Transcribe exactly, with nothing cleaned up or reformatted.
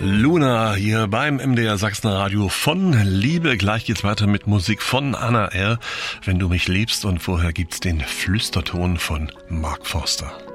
Luna hier beim M D R Sachsen Radio von Liebe. Gleich geht's weiter mit Musik von Anna R. Wenn du mich liebst, und vorher gibt's den Flüsterton von Mark Forster.